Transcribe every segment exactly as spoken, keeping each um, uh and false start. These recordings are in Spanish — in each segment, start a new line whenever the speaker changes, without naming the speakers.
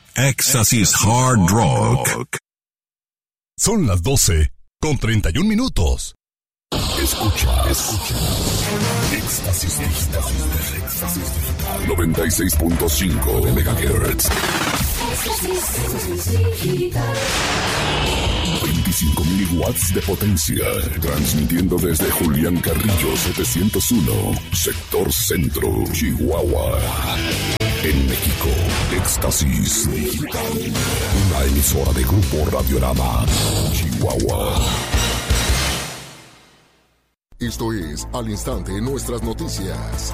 Éxtasis Hard Rock.
Son las doce con treinta y un minutos.
Escucha, escucha. Éxtasis Digital. Éxtasis Digital. noventa y seis punto cinco megahertz. veinticinco mil watts de potencia. Transmitiendo desde Julián Carrillo setecientos uno, sector centro, Chihuahua. En México, Éxtasis Digital. Una emisora de Grupo Radiorama, Chihuahua.
Esto es Al Instante Nuestras Noticias.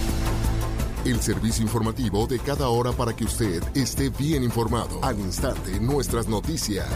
El servicio informativo de cada hora para que usted esté bien informado. Al Instante Nuestras Noticias.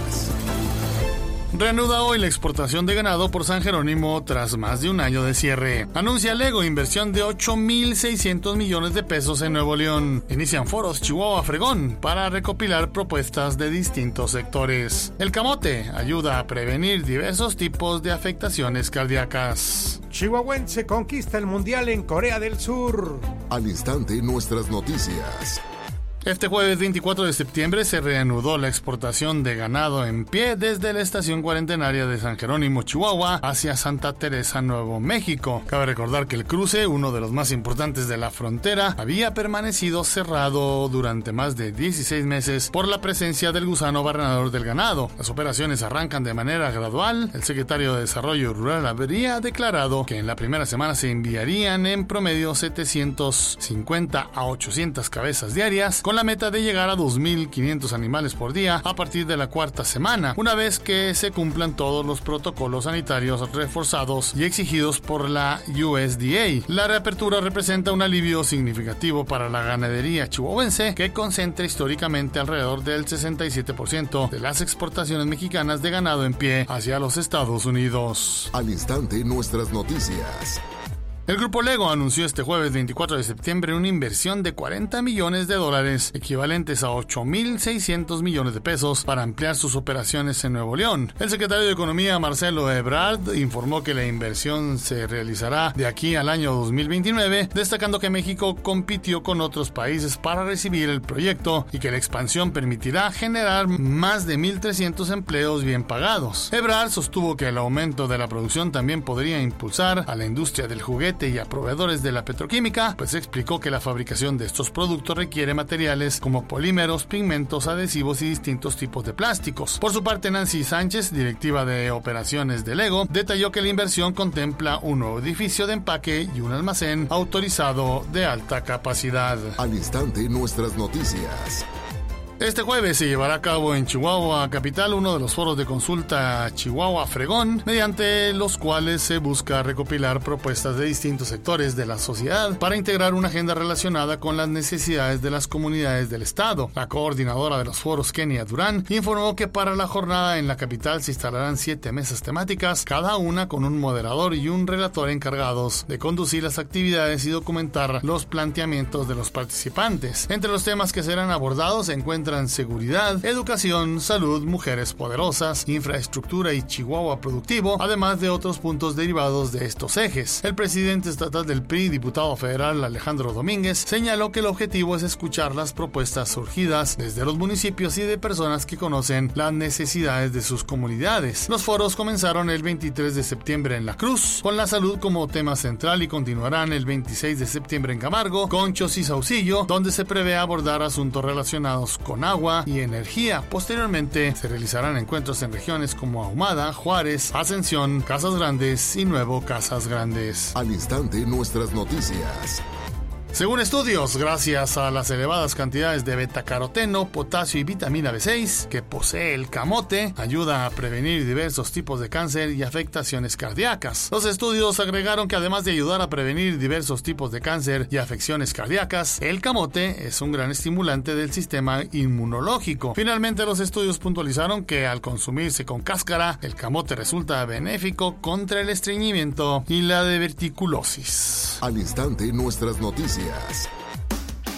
Reanuda hoy la exportación de ganado por San Jerónimo tras más de un año de cierre. Anuncia Lego inversión de ocho mil seiscientos millones de pesos en Nuevo León. Inician foros Chihuahua Fregón para recopilar propuestas de distintos sectores. El camote ayuda a prevenir diversos tipos de afectaciones cardíacas.
Chihuahuense conquista el Mundial en Corea del Sur.
Al Instante Nuestras Noticias.
Este jueves veinticuatro de septiembre se reanudó la exportación de ganado en pie desde la estación cuarentenaria de San Jerónimo, Chihuahua, hacia Santa Teresa, Nuevo México. Cabe recordar que el cruce, uno de los más importantes de la frontera, había permanecido cerrado durante más de dieciséis meses por la presencia del gusano barrenador del ganado. Las operaciones arrancan de manera gradual. El secretario de Desarrollo Rural habría declarado que en la primera semana se enviarían en promedio setecientos cincuenta a ochocientas cabezas diarias, con la meta de llegar a dos mil quinientos animales por día a partir de la cuarta semana, una vez que se cumplan todos los protocolos sanitarios reforzados y exigidos por la U S D A. La reapertura representa un alivio significativo para la ganadería chihuahuense, que concentra históricamente alrededor del sesenta y siete por ciento de las exportaciones mexicanas de ganado en pie hacia los Estados Unidos.
Al Instante Nuestras Noticias.
El Grupo Lego anunció este jueves veinticuatro de septiembre una inversión de cuarenta millones de dólares, equivalentes a ocho mil seiscientos millones de pesos, para ampliar sus operaciones en Nuevo León. El secretario de Economía, Marcelo Ebrard, informó que la inversión se realizará de aquí al año dos mil veintinueve, destacando que México compitió con otros países para recibir el proyecto y que la expansión permitirá generar más de mil trescientos empleos bien pagados. Ebrard sostuvo que el aumento de la producción también podría impulsar a la industria del juguete y a proveedores de la petroquímica, pues explicó que la fabricación de estos productos requiere materiales como polímeros, pigmentos, adhesivos y distintos tipos de plásticos. Por su parte, Nancy Sánchez, directiva de operaciones de Lego, detalló que la inversión contempla un nuevo edificio de empaque y un almacén autorizado de alta capacidad.
Al Instante Nuestras Noticias.
Este jueves se llevará a cabo en Chihuahua capital uno de los foros de consulta Chihuahua Fregón, mediante los cuales se busca recopilar propuestas de distintos sectores de la sociedad para integrar una agenda relacionada con las necesidades de las comunidades del estado. La coordinadora de los foros, Kenia Durán, informó que para la jornada en la capital se instalarán siete mesas temáticas, cada una con un moderador y un relator encargados de conducir las actividades y documentar los planteamientos de los participantes. Entre los temas que serán abordados se encuentran seguridad, educación, salud, mujeres poderosas, infraestructura y Chihuahua productivo, además de otros puntos derivados de estos ejes. El presidente estatal del P R I, diputado federal Alejandro Domínguez, señaló que el objetivo es escuchar las propuestas surgidas desde los municipios y de personas que conocen las necesidades de sus comunidades. Los foros comenzaron el veintitrés de septiembre en La Cruz, con la salud como tema central, y continuarán el veintiséis de septiembre en Camargo, Conchos y Saucillo, donde se prevé abordar asuntos relacionados con agua y energía. Posteriormente se realizarán encuentros en regiones como Ahumada, Juárez, Ascensión, Casas Grandes y Nuevo Casas Grandes.
Al Instante Nuestras Noticias.
Según estudios, gracias a las elevadas cantidades de betacaroteno, potasio y vitamina B seis que posee el camote, ayuda a prevenir diversos tipos de cáncer y afectaciones cardíacas. Los estudios agregaron que además de ayudar a prevenir diversos tipos de cáncer y afecciones cardíacas, el camote es un gran estimulante del sistema inmunológico. Finalmente, los estudios puntualizaron que al consumirse con cáscara, el camote resulta benéfico contra el estreñimiento y la diverticulosis.
Al Instante Nuestras Noticias.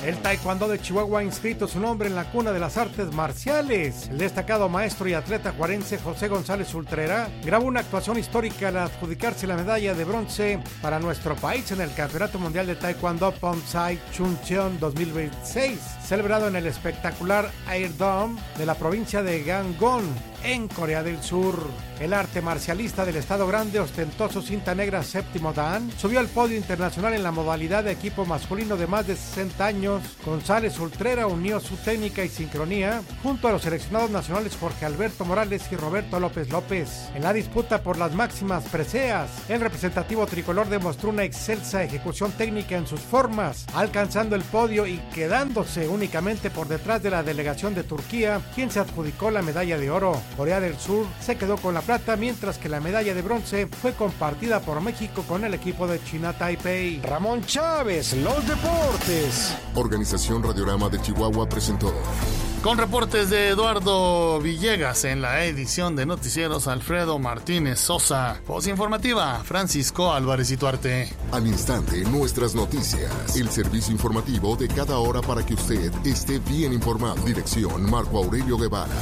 El taekwondo de Chihuahua ha inscrito su nombre en la cuna de las artes marciales. El destacado maestro y atleta juarense José González Ultrera grabó una actuación histórica al adjudicarse la medalla de bronce para nuestro país en el Campeonato Mundial de Taekwondo Pomsai Chuncheon dos mil veintiséis, celebrado en el espectacular Air Dome de la provincia de Gangwon, en Corea del Sur. El arte marcialista del Estado Grande ostentó su cinta negra séptimo dan, subió al podio internacional en la modalidad de equipo masculino de más de sesenta años. González Ultrera unió su técnica y sincronía junto a los seleccionados nacionales Jorge Alberto Morales y Roberto López López. En la disputa por las máximas preseas, el representativo tricolor demostró una excelsa ejecución técnica en sus formas, alcanzando el podio y quedándose únicamente por detrás de la delegación de Turquía, quien se adjudicó la medalla de oro. Corea del Sur se quedó con la plata, mientras que la medalla de bronce fue compartida por México con el equipo de China Taipei.
Ramón Chávez, los deportes.
Organización Radiorama de Chihuahua presentó.
Con reportes de Eduardo Villegas en la edición de Noticieros, Alfredo Martínez Sosa. Voz informativa, Francisco Álvarez Ituarte.
Al instante, nuestras noticias. El servicio informativo de cada hora para que usted esté bien informado. Dirección Marco Aurelio Guevara.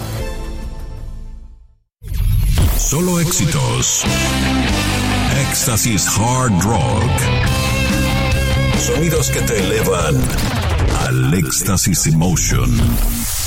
Solo éxitos. Éxtasis Hard Rock. Sonidos que te elevan al Éxtasis Emotion.